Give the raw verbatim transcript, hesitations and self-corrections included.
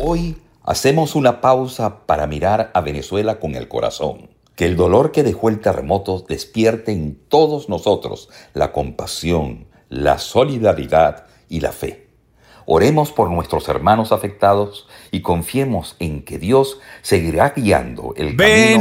Hoy hacemos una pausa para mirar a Venezuela con el corazón. Que el dolor que dejó el terremoto despierte en todos nosotros la compasión, la solidaridad y la fe. Oremos por nuestros hermanos afectados y confiemos en que Dios seguirá guiando el camino